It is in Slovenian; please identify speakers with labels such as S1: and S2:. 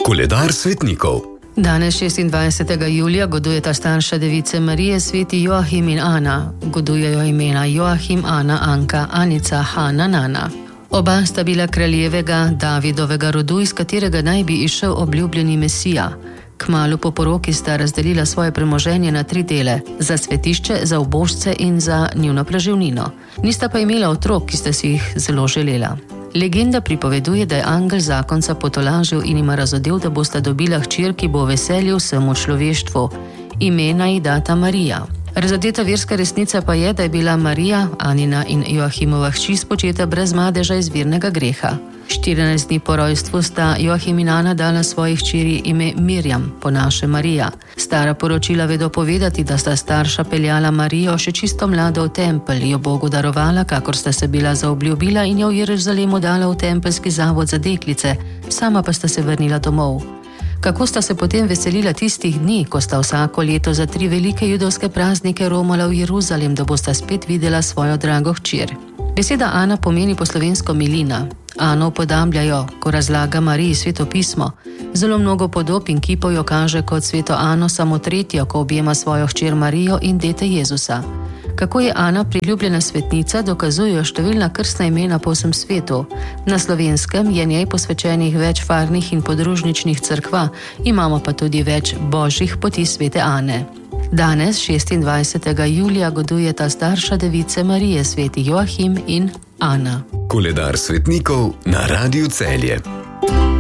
S1: Koledar svetnikov.
S2: Danes 26. julija godujeta starša device Marije, sveti Joachim in Ana. Godujejo imena Joachim, Ana, Anka, Anica, Hana, Nana. Oba sta bila kraljevega Davidovega rodu, iz katerega naj bi izšel obljubljeni Mesija. Kmalu po poroki sta razdelila svoje premoženje na 3 dele, za svetišče, za ubožce in za njuno preživnino. Nista pa imela otrok, ki sta si jih zelo želela. Legenda pripoveduje, da je angel zakonca potolažil in ima razodel, da bosta dobila hčer, ki bo veselil vsemu človeštvu. Imena ji data Marija. Razodeta verska resnica pa je, da je bila Marija, Anina in Joachimova hči, spočeta brez madeža izvirnega greha. 14 dni po rojstvu sta Joachim in Ana dala svoji hčeri ime Mirjam, po naše Marija. Stara poročila vedo povedati, da sta starša peljala Marijo še čisto mlado v tempelj, jo Bogu darovala, kakor sta se bila zaobljubila, in jo v Jeruzalemu dala v tempelski zavod za deklice, sama pa sta se vrnila domov. Kako sta se potem veselila tistih dni, ko sta vsako leto za 3 velike judovske praznike romala v Jeruzalem, da bosta spet videla svojo drago hčer. Beseda Ana pomeni po slovensko milina. Ano upodabljajo, ko razlaga Mariji Sveto pismo. Zelo mnogo podob in kipov jo kaže kot sveto Ano, samo tretjo, ko objema svojo hčer Marijo in dete Jezusa. Kako je Ana priljubljena svetnica, dokazujejo številna krstna imena po vsem svetu. Na Slovenskem je njej posvečenih več farnih in podružničnih cerkva, imamo pa tudi več božjih poti svete Ane. Danes, 26. julija, godujeta starša device Marije, sveti Joachim in Ana.
S1: Koledar svetnikov na Radiu Celje.